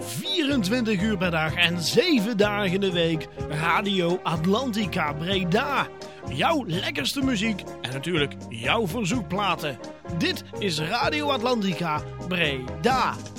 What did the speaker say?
24 uur per dag en 7 dagen in de week. Radio Atlantica Breda. Jouw lekkerste muziek en natuurlijk jouw verzoekplaten. Dit is Radio Atlantica Breda.